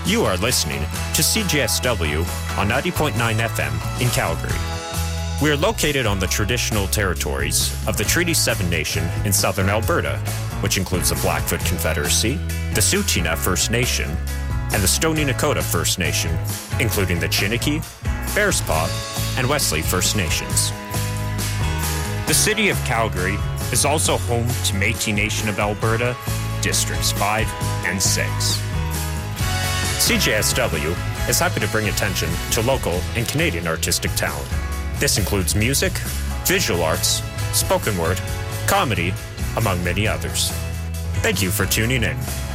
You are listening to CJSW on 90.9 FM in Calgary. We are located on the traditional territories of the Treaty 7 Nation in southern Alberta, which includes the Blackfoot Confederacy, the Tsuut'ina First Nation, and the Stoney Nakoda First Nation, including the Chiniki, Bearspaw, and Wesley First Nations. The city of Calgary is also home to Métis Nation of Alberta, Districts 5 and 6. CJSW is happy to bring attention to local and Canadian artistic talent. This includes music, visual arts, spoken word, comedy, among many others. Thank you for tuning in.